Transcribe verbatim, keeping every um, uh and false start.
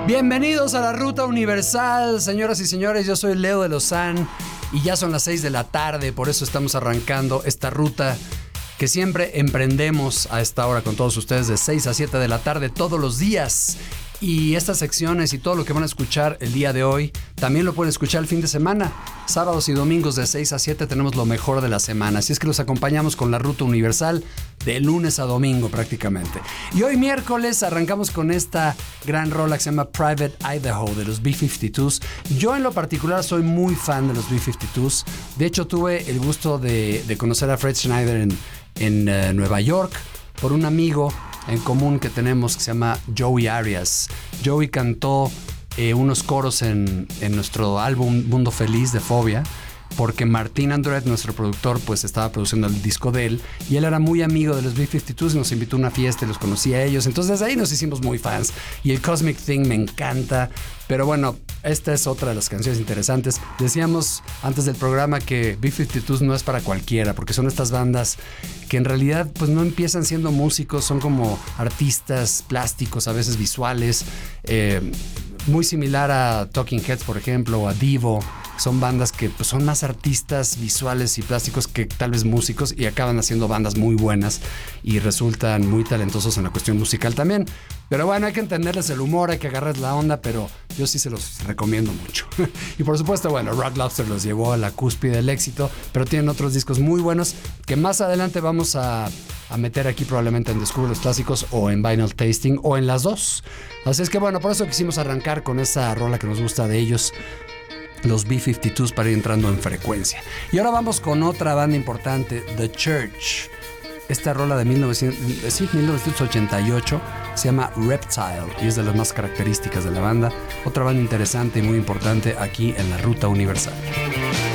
Bienvenidos a la Ruta Universal, señoras y señores, yo soy Leo de Lozán y ya son las seis de la tarde, por eso estamos arrancando esta ruta que siempre emprendemos a esta hora con todos ustedes de seis a siete de la tarde todos los días. Y estas secciones y todo lo que van a escuchar el día de hoy también lo pueden escuchar el fin de semana. Sábados y domingos de seis a siete tenemos lo mejor de la semana. Así es que los acompañamos con la Ruta Universal de lunes a domingo prácticamente. Y hoy miércoles arrancamos con esta gran rola que se llama Private Idaho de los B cincuenta y dos. Yo en lo particular soy muy fan de los B cincuenta y dos. De hecho tuve el gusto de, de conocer a Fred Schneider en, en uh, Nueva York por un amigo en común que tenemos que se llama Joey Arias. Joey cantó eh, unos coros en, en nuestro álbum Mundo Feliz de Fobia, porque Martín Andret, nuestro productor, pues estaba produciendo el disco de él y él era muy amigo de los B cincuenta y dos y nos invitó a una fiesta y los conocí a ellos. Entonces desde ahí nos hicimos muy fans y el Cosmic Thing me encanta. Pero bueno, esta es otra de las canciones interesantes. Decíamos antes del programa que B cincuenta y dos no es para cualquiera, porque son estas bandas que en realidad pues no empiezan siendo músicos, son como artistas plásticos, a veces visuales, eh, muy similar a Talking Heads, por ejemplo, o a Devo. Son bandas que pues, son más artistas visuales y plásticos que tal vez músicos y acaban haciendo bandas muy buenas y resultan muy talentosos en la cuestión musical también. Pero bueno, hay que entenderles el humor, hay que agarrarles la onda, pero yo sí se los recomiendo mucho. Y por supuesto, bueno, Rock Lobster los llevó a la cúspide del éxito, pero tienen otros discos muy buenos que más adelante vamos a, a meter aquí probablemente en Descubre los Clásicos o en Vinyl Tasting o en las dos. Así es que bueno, por eso quisimos arrancar con esa rola que nos gusta de ellos, los B cincuenta y dos, para ir entrando en frecuencia. Y ahora vamos con otra banda importante, The Church. Esta rola de mil novecientos, sí, mil novecientos ochenta y ocho se llama Reptile y es de las más características de la banda. Otra banda interesante y muy importante aquí en la Ruta Universal.